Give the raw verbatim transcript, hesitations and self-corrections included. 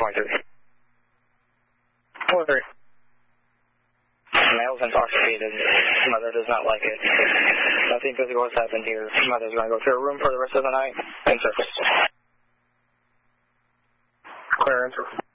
twenty-three. twenty-three. Male's intoxicated. Mother does not like it. Nothing physical has happened here. Mother's going to go to her room for the rest of the night and surface. Clear, answer.